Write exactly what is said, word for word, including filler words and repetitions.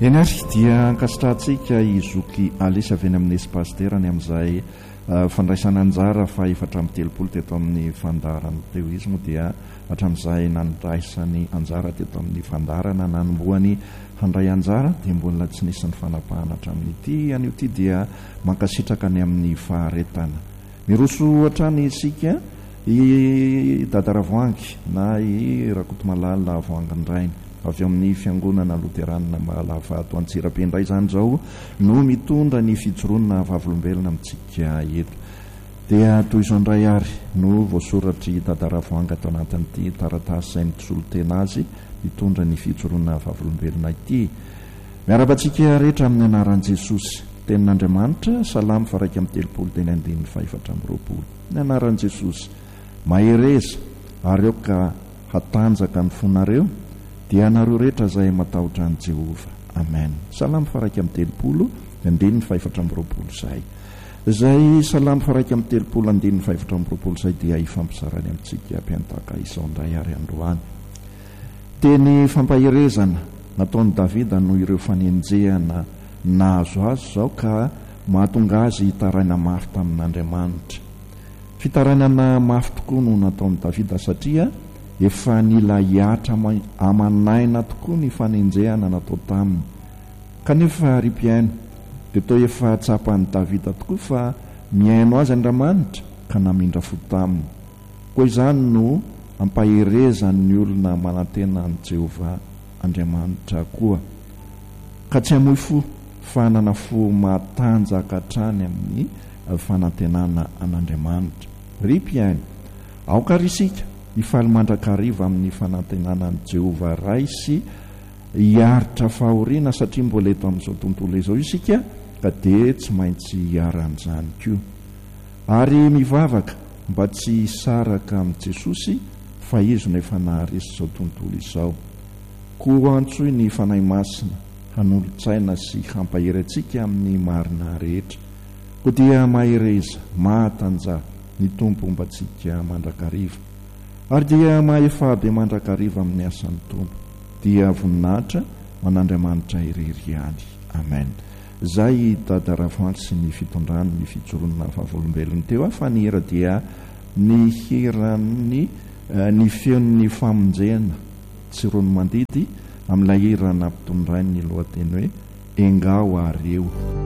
eny ary dia ankasitrahantsika izoky alesa avy eny amin'ny espasterany amin'izay uh, fandraisana anjara fa efatra amin'ny telopolo teto amin'ny fandarana teo izy moa dia hatramin'izay nandraisany anjara teto amin'ny fandarana nanomboany handray anjara dia mbola tsy nisy ny fanapahana hatramin'ity anio ity dia mankasitraka any amin'ny faharetana miroso hatrany isika i dadaravoangy na i rakotomalala avoangandray avy amin'ny fiangonana loteranina Mahalafato Antsirabe indray zany zao no mitondra ny fijoroana vavolombelona amintsika eto dia toy izao indray ary no voasoratry dadaravoanga ato anatin'ity taratasy izay mitsolotena tena azy mitondra ny fijoroana vavolombelona ity miarabantsika rehetra amin'ny anaran'i Jesosy tenin'Andriamanitra salamy faraika amin'ny telopolo teny andininy faefatra amby roapolo ny anaran'i Jesosy mahereza ary eo ka hatanjaka ny fonareo dia nareo rehetra izay matahotra an' Jehova amen salamy faraika amin'ny telopolo andininy faefatra amby roapolo izay izay salamy faraika amin'ny telopolo andininy faefatra amby roapolo izay dia ifampisarany amintsika mpiantaka izao indray ary androany teny fampaherezana nataon'i Davida no ireo fanenjehana nahazo azy zao ka mahatonga azy hitaraina mafy tamin'Andriamanitra fitaranana mafy tokoa no nataon'i Davida satria efa nila hiatra amanaina tokoa ny fanenjehana natao taminy kanefa ry mpiaino dia toa efa tsapan'i Davida tokoa fa miaino azy Andriamanitra ka namindra fo taminy koa izany no ampaherezan'ny olona manantena an' Jehova Andriamanitra koa ka tsy hamoy fo fa nana fo matanjaka hatrany amin'ny fanantenana an'Andriamanitra ry mpiaino aoka ry isika ifaly mandrakariva amin'ny fanantenana an' Jehova ray sy hiaritra fahoriana satria mbola eto amin'izao tontolo izao isika ka dia tsy maintsy hiaran'izany koa ary mivavaka mba tsy hisaraka amin'i Jesosy fa izy no efa naharesy izao tontolo izao koa antsoy ny fanahy masina hanolotsaina sy hampahery antsika amin'ny marina rehetra koa dia mahereza mahatanja ny tompo mba tsika mandrakariva ary dia mahefabe mandrakariva amin'ny asan'ny tompo dia voninahitra man'Andriamanitra irery any amen izay dadaravoangy sy ny fitondrany ny fijoroana vavolombelony teo fa ny hera dia ny herany ny feon'ny famonjena tsy rony mandidy amin'ilay hera nampitondray ny lohateny hoe engao areo